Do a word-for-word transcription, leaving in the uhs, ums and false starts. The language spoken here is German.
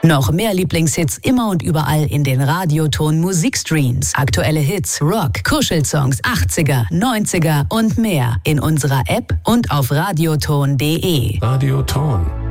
Noch mehr Lieblingshits immer und überall in den Radioton Musikstreams. Aktuelle Hits, Rock, Kuschelsongs, achtziger, neunziger und mehr in unserer App und auf radioton punkt de. Radioton.